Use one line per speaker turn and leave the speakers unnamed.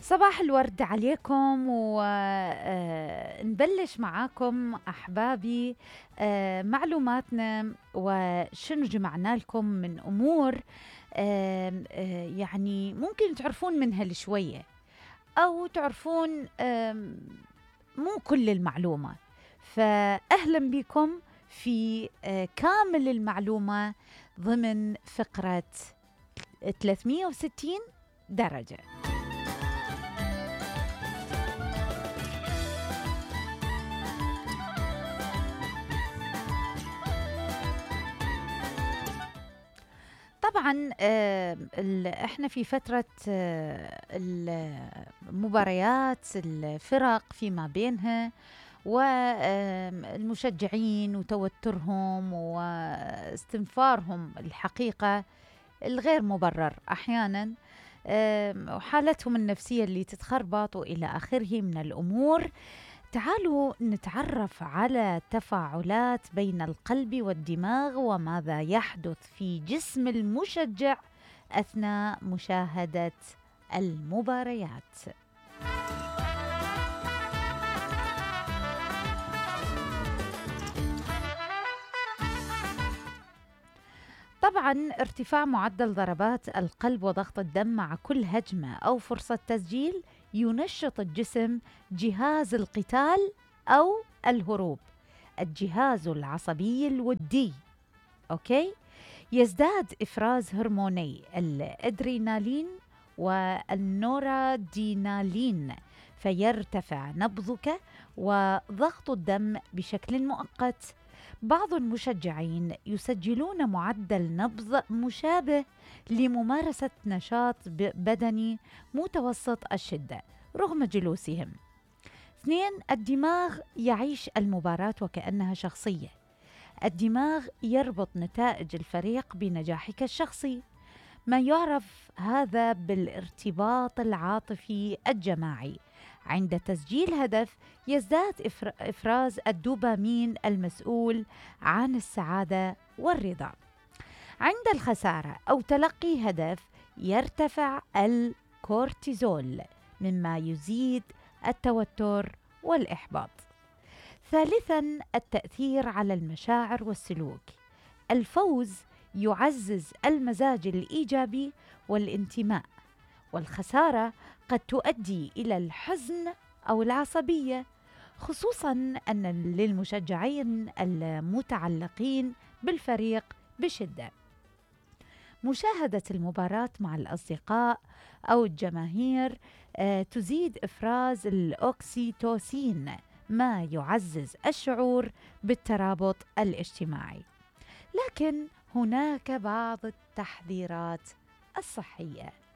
صباح الورد عليكم ونبلش معاكم أحبابي. معلوماتنا وشنو جمعنا لكم من أمور يعني ممكن تعرفون منها لشوية أو تعرفون مو كل المعلومة. فأهلا بكم في كامل المعلومة ضمن فقرة 360 درجة. طبعا احنا في فترة المباريات الفرق فيما بينها والمشجعين وتوترهم واستنفارهم الحقيقة الغير مبرر أحيانا، وحالتهم النفسية اللي تتخربط وإلى آخره من الأمور. تعالوا نتعرف على تفاعلات بين القلب والدماغ وماذا يحدث في جسم المشجع أثناء مشاهدة المباريات. طبعا ارتفاع معدل ضربات القلب وضغط الدم مع كل هجمة أو فرصة تسجيل ينشط الجسم جهاز القتال أو الهروب، الجهاز العصبي الودي. أوكي؟ يزداد إفراز هرموني الأدرينالين والنورادينالين، فيرتفع نبضك وضغط الدم بشكل مؤقت. بعض المشجعين يسجلون معدل نبض مشابه لممارسة نشاط بدني متوسط الشدة رغم جلوسهم. 2. الدماغ يعيش المباراة وكأنها شخصية. الدماغ يربط نتائج الفريق بنجاحك الشخصي، ما يعرف هذا بالارتباط العاطفي الجماعي. عند تسجيل هدف يزداد إفراز الدوبامين المسؤول عن السعادة والرضا. عند الخسارة أو تلقي هدف يرتفع الكورتيزول، مما يزيد التوتر والإحباط. 3. التأثير على المشاعر والسلوك. الفوز يعزز المزاج الإيجابي والانتماء، والخسارة قد تؤدي إلى الحزن أو العصبية، خصوصاً أن للمشجعين المتعلقين بالفريق بشدة. مشاهدة المباراة مع الأصدقاء أو الجماهير تزيد إفراز الأوكسيتوسين، ما يعزز الشعور بالترابط الاجتماعي. لكن هناك بعض التحذيرات الصحية.